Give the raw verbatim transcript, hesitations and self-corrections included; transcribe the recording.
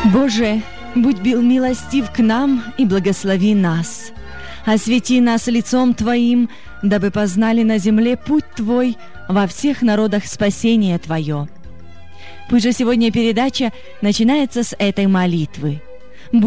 Боже, будь бил милостив к нам и благослови нас. Освети нас лицом Твоим, дабы познали на земле путь Твой, во всех народах спасение Твое. Пусть же сегодня передача начинается с этой молитвы.